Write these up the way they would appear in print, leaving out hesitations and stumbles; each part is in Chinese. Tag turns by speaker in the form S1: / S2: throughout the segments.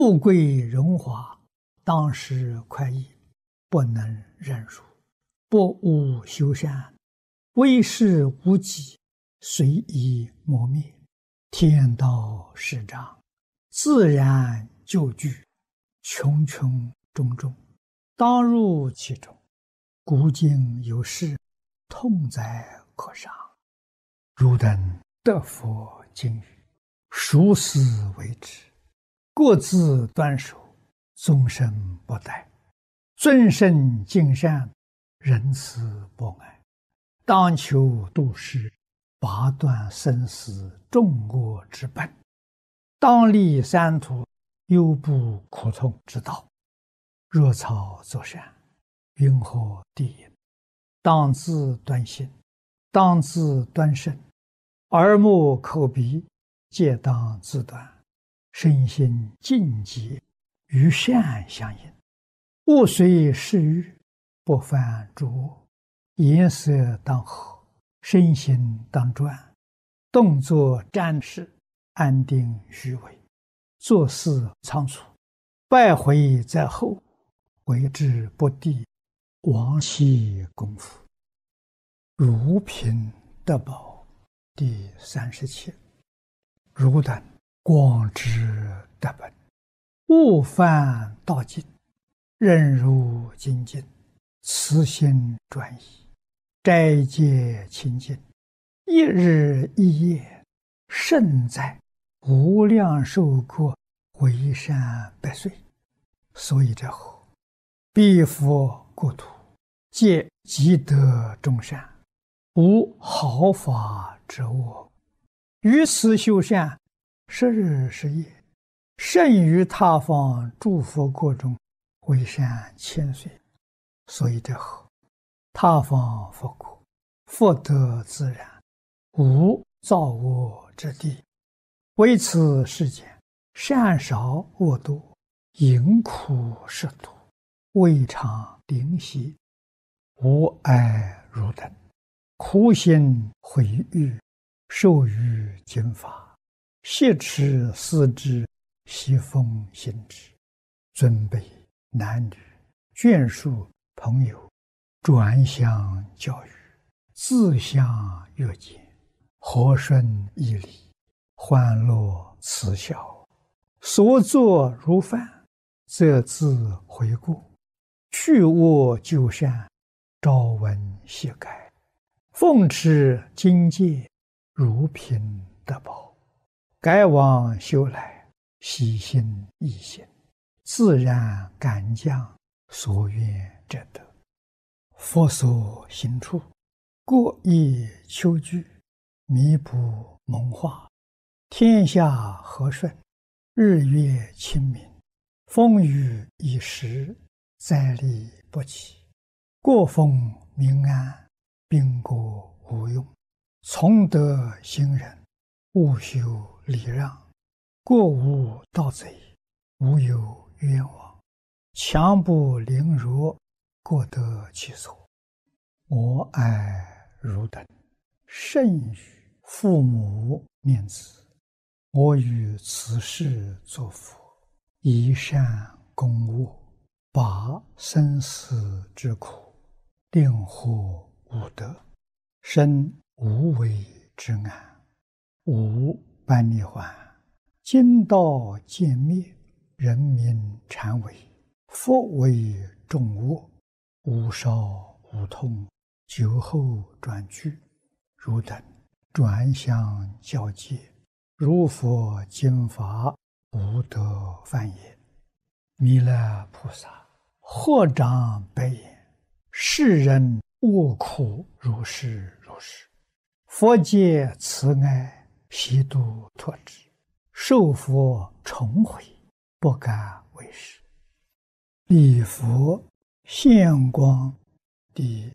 S1: 富贵荣华，当时快意，不能忍辱；不务修善，为世无己，随意磨灭。天道始长，自然就具，穷穷种种，当入其中。古今有事，痛哉可伤。汝等得佛经语，熟思为之，各自端守，终身不殆。尊圣敬善，仁慈博爱，当求度世，拔断生死众恶之本，当立三途，忧怖苦痛之道。若草作善，云何地也？当自端心，当自端身，耳目口鼻皆当自端，身心净洁，与善相应。勿随世欲，不犯诸恶。颜色当和，身心当专，动作瞻视，安定虚伪，做事仓促，败毁在后，为之不第，亡其功夫。如贫得宝第37。汝等广知德本，勿犯道尽，任如精进，慈心专一，斋戒清净，一日一夜，胜在无量寿国，为善百岁。所以者后，彼佛国土，皆积德众善，无毫发之恶。于此修善，10日10夜，胜于他方诸佛国中，为善千岁。所以者后，他方佛国，福德自然，无造恶之地。为此世间，善少恶多，淫苦食毒，未尝灵犀。吾爱汝等，苦心毁誉，受于经法，挟持思之，习奉行之。尊卑男女，眷属朋友，转相教育，自相约见，和顺义理，欢乐慈孝。所作如犯，则自悔过，去恶就善，朝闻夕改。奉持经戒，如贫得宝，改往修来，喜心易行，自然感降，所愿者得。佛所行处，过意求具，弥补蒙化，天下和顺，日月清明，风雨已时，灾利不起。国风民安，兵国无用。从德行仁，务修礼让，过无盗贼，无有冤枉。强不凌弱，各得其所。我爱汝等，甚于父母念子。我于此世作佛，以善供恶，拔生死之苦，令获无得，生无为之安。无般涅槃，今道渐灭，人民禅为，佛为众恶，无少无痛，久后转去。汝等转相教戒，如佛经法，无得犯也。弥勒菩萨合掌白言：世人恶苦如是如是，佛界慈爱，悉度脱之，受佛重回，不敢为是。礼佛现光第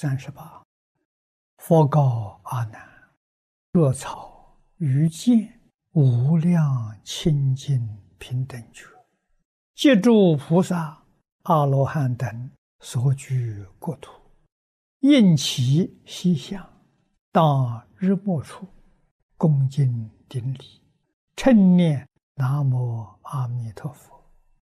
S1: 38。佛告阿难：若草于见无量清净平等觉，借诸菩萨阿罗汉等所居国土，应其西向，当日没处，恭敬顶礼，称念南无阿弥陀佛。